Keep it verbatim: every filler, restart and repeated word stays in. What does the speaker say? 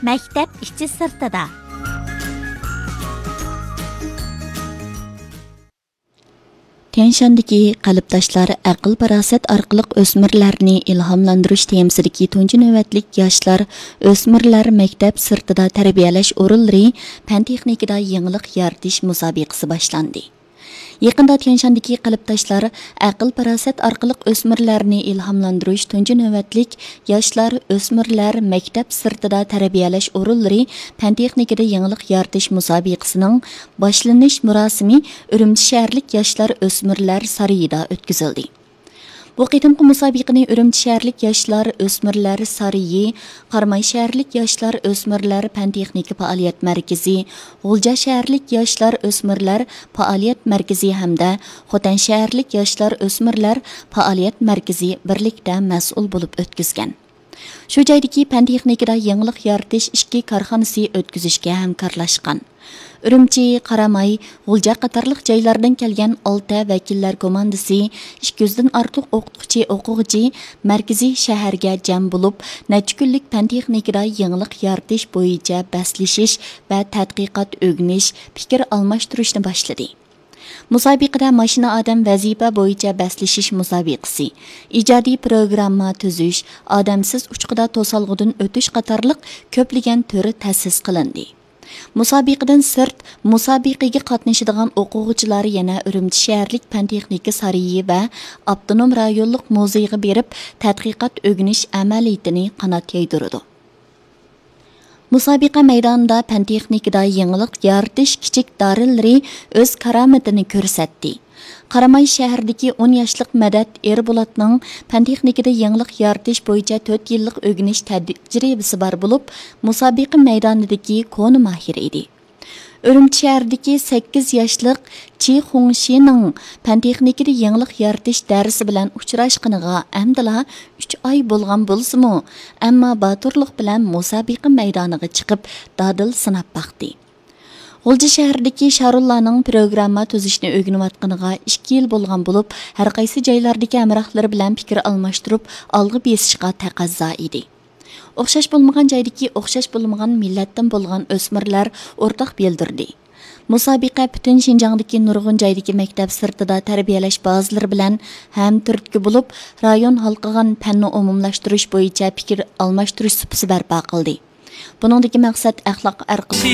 Maktab ichi sirtida. Tianshandagi qalbdoshlar aql farosat orqali o'smirlarni ilhomlantirish temasidagi tunji navbatlik yoshlar o'smirlar maktab sirtida tarbiyalash o'rinlari fan texnikada yangilik yaratish musobaqasi boshlandi. Yaqinda Tianshandagi qalbdoshlar aql farosat orqali o'smirlarni ilhomlantirish tunji navbatlik yoshlar o'smirlar maktab sirtida tarbiyalash o'rinlari fan texnikada yangilik yaratish musobaqasining boshlanish murosimi Urumchi shaharlik yoshlar o'smirlar sarayida o'tkazildi. Bu qitimqi musobaqani Urumchi shaharlik yoshlar o'smirlar sarayi, Qarmay shaharlik yoshlar o'smirlar fan texnika faoliyat markazi, G'ulja shaharlik yoshlar o'smirlar faoliyat markazi hamda Xotan shaharlik yoshlar o'smirlar faoliyat markazi birlikda mas'ul bo'lib o'tkazgan. Shu joydagi fan texnikada yangilik yaratish ikki korxonasi o'tkazishga hamkorlashgan. Urumchi, Qaramay, G'ulja qatorliq joylardan kelgan olti vakillar komandasi ikki yuz dan ortiq o'qituvchi o'quvchi markaziy shaharga jam bo'lib, necha kunlik fan texnikada yangilik yaratish bo'yicha bahslashish va tadqiqot o'rganish, fikr almashtirishni boshladi. Musobaqada mashina odam vazifa bo'yicha bahslashish musobaqasi, ijodiy programma tuzish, odamsiz uchqida to'salg'idan o'tish qatorliq ko'plagan turi ta'sis qilindi. Musobaqadan sirt musobaqaga qatnashadigan o'quvchilar yana Urumchi shaharlik fan texnika sarayi va avtonom rayonlik muzeyga berib, tadqiqot o'rganish amaliyatini qanot yaydirdi. Musobaqa maydonida fan texnikada yangilik yaratish kichik darilari o'z karomatini ko'rsatdi. Qaramay shahridagi o'n yoshlik Madad Erbulatning fan texnikada yangilik yaratish bo'yicha to'rt yillik o'rganish tajribasi bor bo'lib, musobaqa maydonidagi koni mahir edi. Urumchi shahridagi sakkiz yoshlik Chi Xongshining fan texnikada yangilik yaratish darsi bilan uchrashganiga amdila uch oy bo'lgan bo'lsa-mu, ammo baturlik bilan musobaqa maydoniga chiqib, dadil sinab baqdi. G'ulja shahridagi Sharullaning programma tuzishni o'rganayotganiga ikki yil bo'lgan bo'lib, har qaysi joylardagi hamrohlari bilan fikr almashtirib, olg'a besishga taqozo edi. O'xshash bo'lmagan joydagi o'xshash bo'lmagan millatdan bo'lgan o'smirlar o'rtaq bildirdi. Musobaqa butun Shinjongdagi nurg'un joydagi maktab sirtida tarbiyalash bazalari bilan ham turtki bo'lib, rayon halqigan fanni umumlashtirish bo'yicha fikr almashtirish supisi barpo qildi. Buningdagi maqsad axloq orqali